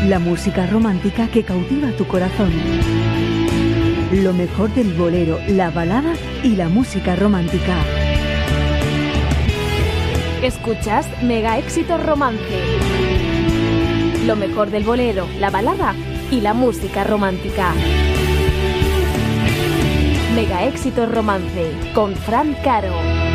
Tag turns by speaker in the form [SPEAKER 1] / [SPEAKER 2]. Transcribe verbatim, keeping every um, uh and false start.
[SPEAKER 1] La música romántica que cautiva tu corazón. Lo mejor del bolero, la balada y la música romántica.
[SPEAKER 2] Escuchas Mega Éxitos Romance. Lo mejor del bolero, la balada y la música romántica. Mega Éxitos Romance con Fran Caro.